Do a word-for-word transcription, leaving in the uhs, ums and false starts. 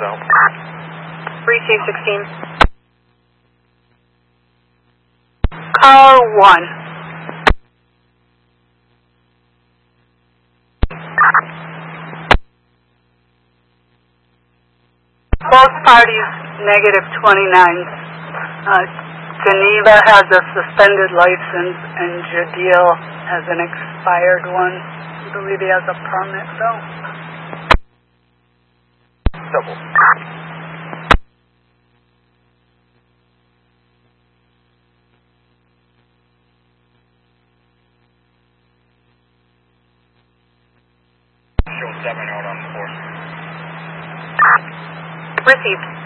out. Receive sixteen. Car one. Both parties negative twenty-nine. Uh, Geneva has a suspended license and Jadil has an expired one. I believe he has a permit though. Double. Show seven out on the four. Received.